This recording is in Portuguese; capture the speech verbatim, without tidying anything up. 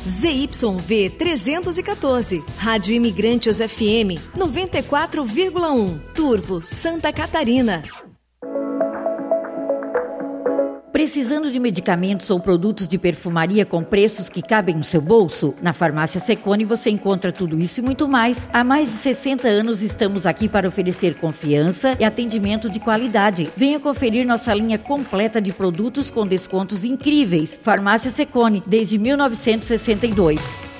Z Y V trezentos e quatorze, Rádio Imigrantes F M noventa e quatro vírgula um, Turvo, Santa Catarina. Precisando de medicamentos ou produtos de perfumaria com preços que cabem no seu bolso? Na Farmácia Secone você encontra tudo isso e muito mais. Há mais de sessenta anos estamos aqui para oferecer confiança e atendimento de qualidade. Venha conferir nossa linha completa de produtos com descontos incríveis. Farmácia Secone, desde mil novecentos e sessenta e dois.